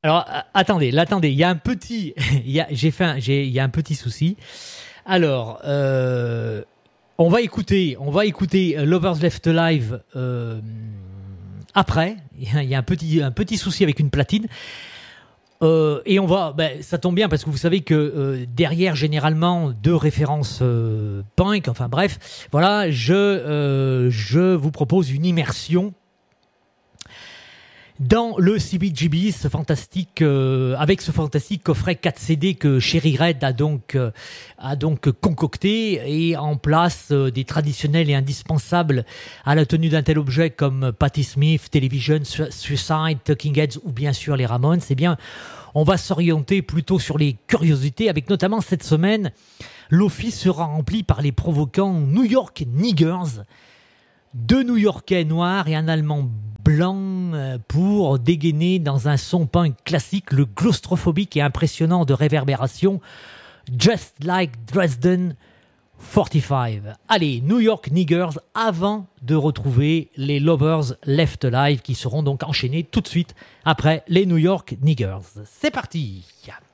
Alors, attendez, il y a un petit, il y a un petit souci. Alors, on va écouter Lovers Left Alive après. Il y a un petit souci avec une platine. Et on va, ça tombe bien parce que vous savez que derrière généralement deux références punk, enfin bref, voilà, je vous propose une immersion dans le CBGB, avec ce fantastique coffret 4 CD que Cherry Red a donc concocté et en place des traditionnels et indispensables à la tenue d'un tel objet comme Patti Smith, Television, Suicide, Talking Heads ou bien sûr les Ramones. Eh bien, on va s'orienter plutôt sur les curiosités avec notamment cette semaine, l'office sera rempli par les provoquants New York Niggers, deux New-Yorkais noirs et un Allemand blanc pour dégainer dans un son punk classique le claustrophobique et impressionnant de réverbération Just Like Dresden 45. Allez, New York Niggers avant de retrouver les Lovers Left Alive qui seront donc enchaînés tout de suite après les New York Niggers. C'est parti!